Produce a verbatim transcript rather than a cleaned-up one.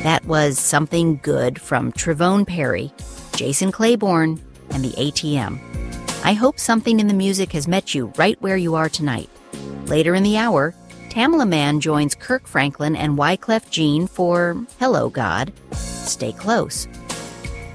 That was Something Good from Trevone Perry, Jason Claiborne, and the A T M. I hope something in the music has met you right where you are tonight. Later in the hour, Tamala Mann joins Kirk Franklin and Wyclef Jean for Hello, God. Stay close.